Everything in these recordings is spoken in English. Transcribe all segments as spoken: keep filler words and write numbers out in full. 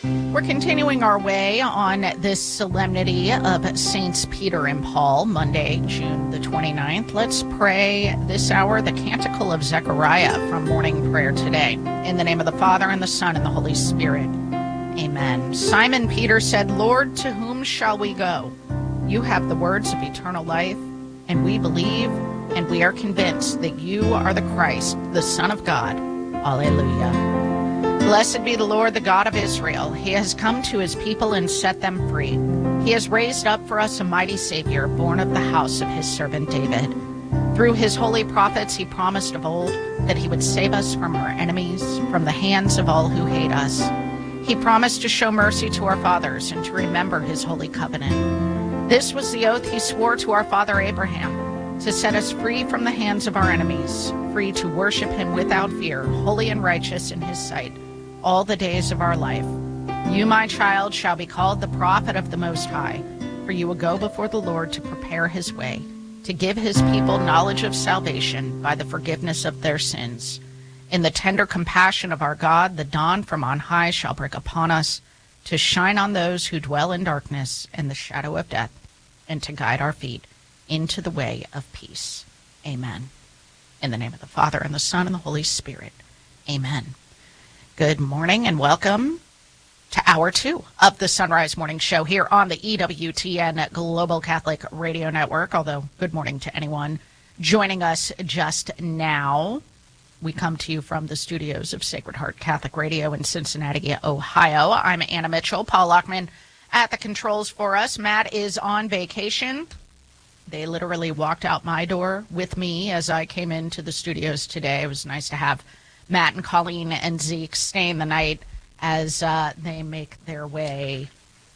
We're continuing our way on this solemnity of Saints Peter and Paul, Monday, June the twenty-ninth. Let's pray this hour the Canticle of Zechariah from morning prayer today. In the name of the Father, and the Son, and the Holy Spirit. Amen. Simon Peter said, Lord, to whom shall we go? You have the words of eternal life, and we believe, and we are convinced that you are the Christ, the Son of God. Alleluia. Blessed be the Lord, the God of Israel. He has come to his people and set them free. He has raised up for us a mighty Savior, born of the house of his servant David. Through his holy prophets, he promised of old that he would save us from our enemies, from the hands of all who hate us. He promised to show mercy to our fathers and to remember his holy covenant. This was the oath he swore to our father Abraham, to set us free from the hands of our enemies, free to worship him without fear, holy and righteous in his sight, all the days of our life. You, my child, shall be called the prophet of the Most High, for you will go before the Lord to prepare his way, to give his people knowledge of salvation by the forgiveness of their sins. In the tender compassion of our God, the dawn from on high shall break upon us, to shine on those who dwell in darkness and the shadow of death, and to guide our feet into the way of peace. Amen. In the name of the Father, and the Son, and the Holy Spirit. Amen. Good morning and welcome to hour two of the Sunrise Morning Show here on the E W T N Global Catholic Radio Network, although good morning to anyone joining us just now. We come to you from the studios of Sacred Heart Catholic Radio in Cincinnati, Ohio. I'm Anna Mitchell. Paul Lockman at the controls for us. Matt is on vacation. They literally walked out my door with me as I came into the studios today. It was nice to have Matt and Colleen and Zeke staying the night as uh, they make their way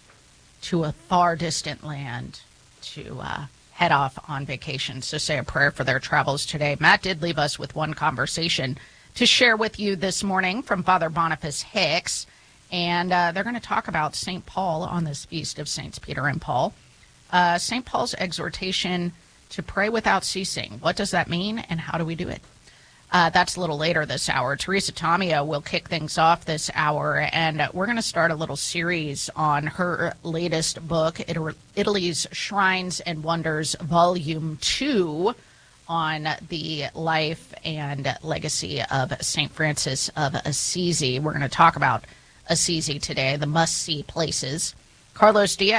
to a far distant land to uh, head off on vacation. So say a prayer for their travels today. Matt did leave us with one conversation to share with you this morning from Father Boniface Hicks. And uh, they're going to talk about Saint Paul on this feast of Saints Peter and Paul. Uh, Saint Paul's exhortation to pray without ceasing. What does that mean, and how do we do it? Uh, that's a little later this hour. Teresa Tomeo will kick things off this hour, and we're going to start a little series on her latest book, Italy's Shrines and Wonders, Volume two, on the life and legacy of Saint Francis of Assisi. We're going to talk about Assisi today, the must-see places. Carlos Diaz